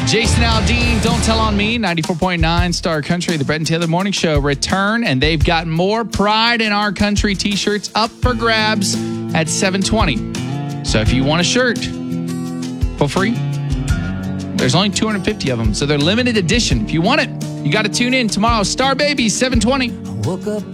Jason Aldean, Don't Tell on Me, 94.9 Star Country, the Brett and Taylor Morning Show return, and they've got more Pride in Our Country t-shirts up for grabs at 7:20. So if you want a shirt for free, there's only 250 of them, so they're limited edition. If you want it, you got to tune in tomorrow. Star Baby, 7:20. Woke up